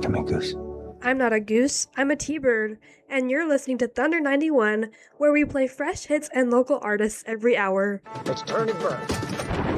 I'm a goose. I'm not a goose, I'm a T-bird, and you're listening to Thunder 91, where we play fresh hits and local artists every hour. Let's turn and burn.